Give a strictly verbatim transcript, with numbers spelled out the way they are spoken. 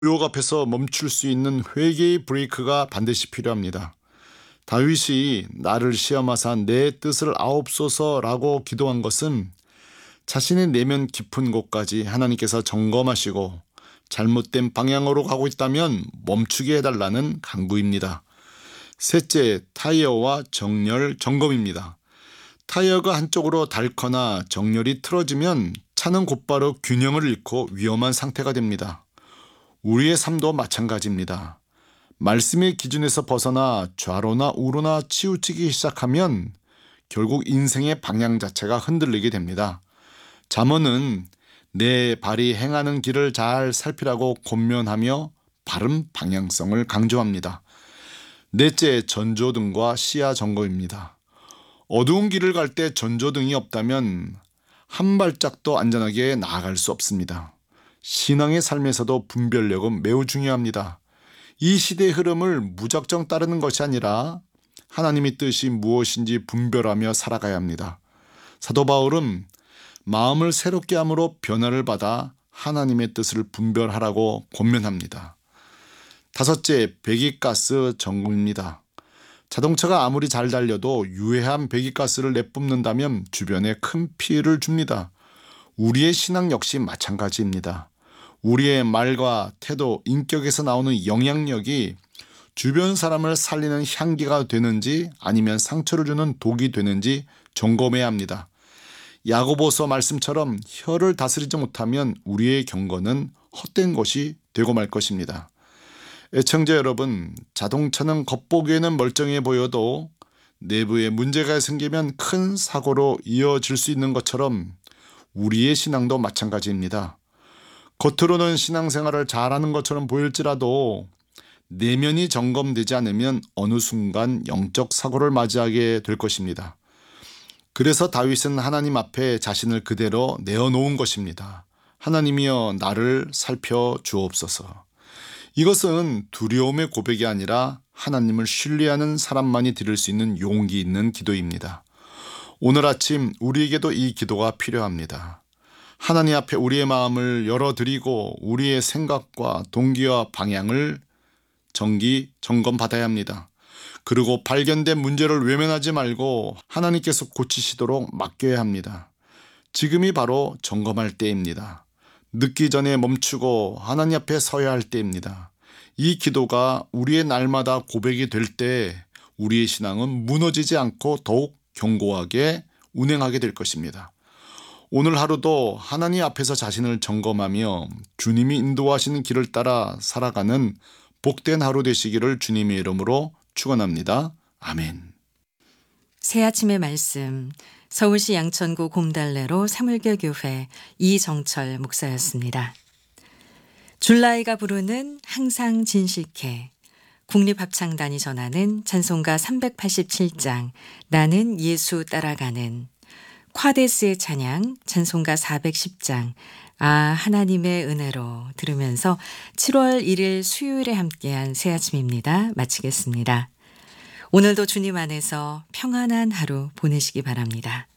유혹 앞에서 멈출 수 있는 회개의 브레이크가 반드시 필요합니다. 다윗이 나를 시험하사 내 뜻을 아옵소서라고 기도한 것은 자신의 내면 깊은 곳까지 하나님께서 점검하시고 잘못된 방향으로 가고 있다면 멈추게 해달라는 간구입니다. 셋째, 타이어와 정렬 점검입니다. 타이어가 한쪽으로 닳거나 정렬이 틀어지면 차는 곧바로 균형을 잃고 위험한 상태가 됩니다. 우리의 삶도 마찬가지입니다. 말씀의 기준에서 벗어나 좌로나 우로나 치우치기 시작하면 결국 인생의 방향 자체가 흔들리게 됩니다. 잠언은 내 발이 행하는 길을 잘 살피라고 권면하며 바른 방향성을 강조합니다. 넷째, 전조등과 시야 점검입니다. 어두운 길을 갈 때 전조등이 없다면 한 발짝도 안전하게 나아갈 수 없습니다. 신앙의 삶에서도 분별력은 매우 중요합니다. 이 시대의 흐름을 무작정 따르는 것이 아니라 하나님의 뜻이 무엇인지 분별하며 살아가야 합니다. 사도 바울은 마음을 새롭게 함으로 변화를 받아 하나님의 뜻을 분별하라고 권면합니다. 다섯째, 배기가스 점검입니다. 자동차가 아무리 잘 달려도 유해한 배기가스를 내뿜는다면 주변에 큰 피해를 줍니다. 우리의 신앙 역시 마찬가지입니다. 우리의 말과 태도, 인격에서 나오는 영향력이 주변 사람을 살리는 향기가 되는지 아니면 상처를 주는 독이 되는지 점검해야 합니다. 야고보서 말씀처럼 혀를 다스리지 못하면 우리의 경건은 헛된 것이 되고 말 것입니다. 애청자 여러분, 자동차는 겉보기에는 멀쩡해 보여도 내부에 문제가 생기면 큰 사고로 이어질 수 있는 것처럼 우리의 신앙도 마찬가지입니다. 겉으로는 신앙생활을 잘하는 것처럼 보일지라도 내면이 점검되지 않으면 어느 순간 영적 사고를 맞이하게 될 것입니다. 그래서 다윗은 하나님 앞에 자신을 그대로 내어놓은 것입니다. 하나님이여 나를 살펴 주옵소서. 이것은 두려움의 고백이 아니라 하나님을 신뢰하는 사람만이 드릴 수 있는 용기 있는 기도입니다. 오늘 아침 우리에게도 이 기도가 필요합니다. 하나님 앞에 우리의 마음을 열어드리고 우리의 생각과 동기와 방향을 정기 점검받아야 합니다. 그리고 발견된 문제를 외면하지 말고 하나님께서 고치시도록 맡겨야 합니다. 지금이 바로 점검할 때입니다. 늦기 전에 멈추고 하나님 앞에 서야 할 때입니다. 이 기도가 우리의 날마다 고백이 될 때 우리의 신앙은 무너지지 않고 더욱 견고하게 운행하게 될 것입니다. 오늘 하루도 하나님 앞에서 자신을 점검하며 주님이 인도하시는 길을 따라 살아가는 복된 하루 되시기를 주님의 이름으로 축원합니다. 아멘. 새 아침의 말씀, 서울시 양천구 곰달래로 사물교 교회 이정철 목사였습니다. 줄라이가 부르는 항상 진실해, 국립합창단이 전하는 찬송가 삼백팔십칠 장 나는 예수 따라가는, 콰데스의 찬양 찬송가 사백십 장 아 하나님의 은혜로 들으면서 칠월 일일 수요일에 함께한 새 아침입니다. 마치겠습니다. 오늘도 주님 안에서 평안한 하루 보내시기 바랍니다.